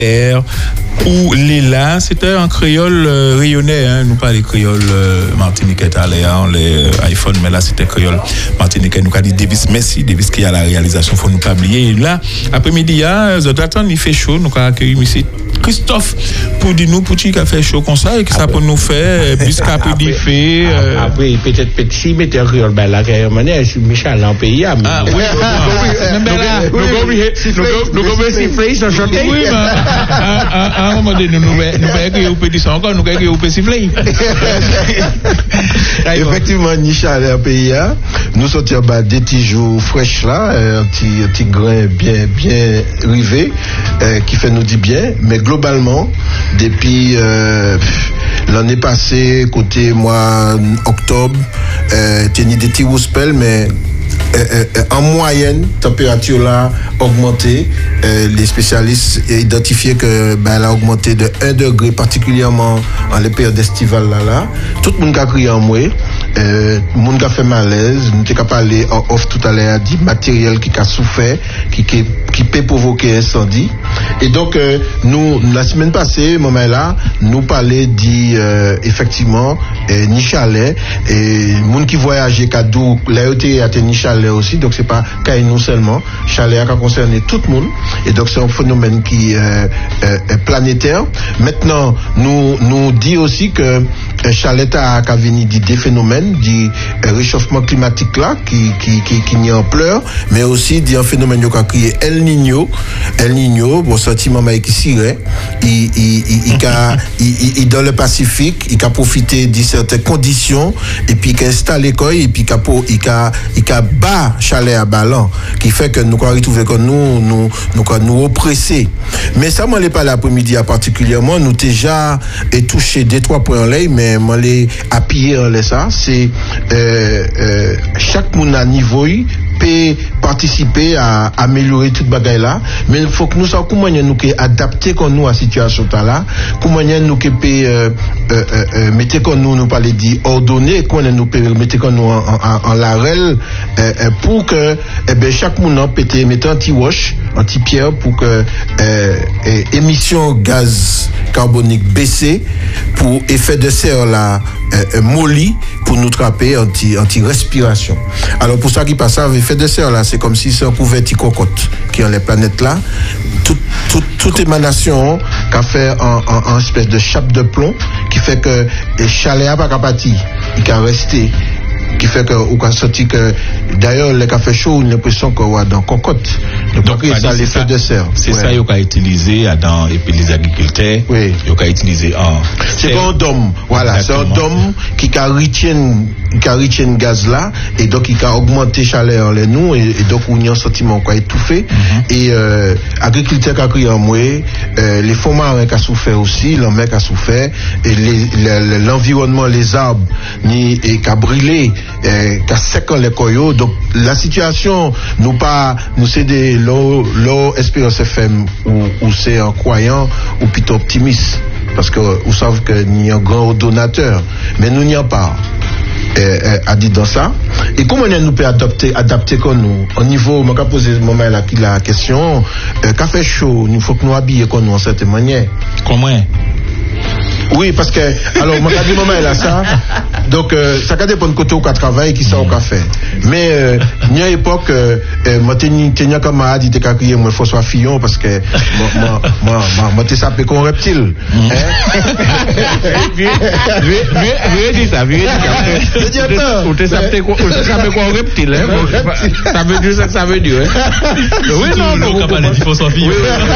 ou Léla, c'était en créole rayonnais, hein, nous pas les créoles martiniquais les iPhone, mais là c'était créole martiniquais. Nous a dit Davis, merci Davis qui a la réalisation, faut nous pas oublier. Et là, après-midi, il fait chaud, nous avons accueilli ici Christophe pour dire nous pour qui a fait chaud comme ça et que ça peut nous faire puisqu'à peu fait après peut-être petit mais t'es créole ben là je suis Michel en pays ah oui nous pouvons siffler sans chanter oui à un moment donné nous que au petit son encore nous que au petit siffler effectivement Michel en pays nous sortir des petits jours fraîches là un petit grain bien rivé qui fait nous dire bien mais globalement depuis l'année passée côté mois octobre tenir des petits rouspels mais en moyenne température là augmentée les spécialistes identifié que elle a augmenté de 1 degré particulièrement en les périodes estivales là tout le monde a crié en moi monde a fait malaise nous t'ai parlé en off tout à l'heure dit matériel qui a souffert qui peut provoquer incendie et donc nous la semaine passée moment là nous parlait dit effectivement ni chalet et monde qui voyageait Kadou l'aéroté a tenu chalet aussi donc c'est pas qu'à nous seulement chalet a concerné tout le monde et donc c'est un phénomène qui est planétaire maintenant nous dit aussi que chalet a venu des phénomènes du réchauffement climatique là qui n'y en pleure mais aussi dit un phénomène qui a créé El Niño bon sentiment qui sirait il dans le Pacifique il a profité de certaines conditions et puis il a installé quoi et puis il a bas chalet à ballon qui fait que nous avons retrouvé que nous oppressés mais ça m'en est pas l'après-midi particulièrement nous déjà touché 2-3 points en l'air mais m'en les appuyé en l'air ça c'est chaque monde à niveau peut participer à améliorer toute bagaille là mais il faut que nous sachions comment nous adapter comme nous à situation là comment nous mettre comme nous parler dit ordonner comment nous mettre comme nous en l'arel pour que chaque monde peut mettre un petit wash un petit pierre pour que émission gaz carbonique baisser pour effet de serre là molli pour nous trapper anti-respiration. Alors pour ça qui passe ça effet de serre là c'est comme si c'est un couvercle cocotte qui est les planètes là toute émanation qu'a fait en espèce de chape de plomb qui fait que les chalets a pas capati il can rester qui fait que ou quand sorti que d'ailleurs le café chaud on a l'impression qu'on va dans cocotte donc ça l'effet de serre c'est ça yo qu'a utilisé dans et puis les agriculteurs yo qu'a utilisé c'est un dôme voilà c'est un dôme qui a retient gaz là et donc il a augmenté chaleur les nous et donc on y a un sentiment qu'on a étouffé et agriculteur qui a crié en moi les fonds marins qui a souffert aussi l'homme qui a souffert et l'environnement les arbres ni et qui a brûlé qui a séqué les coyotes donc la situation nous c'est des l'eau Espérance FM ou c'est un croyant ou plutôt optimiste parce que vous savez que n'y a un grand donateur mais nous n'y a pas a dit dans ça et comment nous peut adapter comme nous au niveau moi qu'a posé moment là qui la question café chaud il faut que nous habiller comme nous en cette manière comment oui parce que alors moi qu'a dit moment là ça donc ça qu'a dépend de côté où qu'a travailler qui ça au café mais il y a époque moi tenir camarade il t'a crié moi François Fillon parce que moi t'es sapé comme reptile vieux dit ça ou t'es sapé comme reptile ça veut dire ça que ça veut dire oui non on va pas dire François Fillon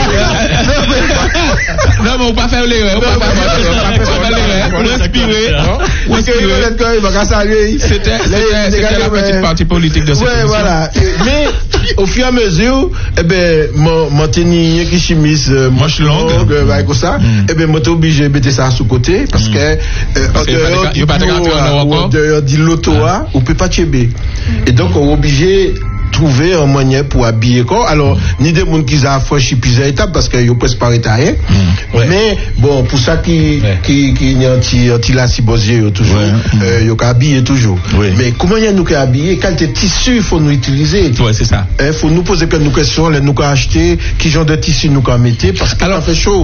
non mais on pas faire les c'était la petite partie politique de cette émission. Voilà. Mais au fur et à mesure, mon tenir qui chemise manche longue, comme ça, moi t'es obligé de mettre ça sous côté parce que en dehors du loto, on peut pas tchéber. Et donc on est obligé trouver un moyen pour habiller corps. Alors, ni des gens qui ont franchi plusieurs étapes parce qu'ils ont presque pas retardé. Mais, bon, pour ça qui n'y a la cibosier toujours, ils ont habillé toujours. Mais comment y a nous habillé? Quel tissu faut nous utiliser? Ouais, c'est ça. Faut nous poser quelques questions, nous acheter, qui genre de tissu nous mettre, parce que ça fait chaud.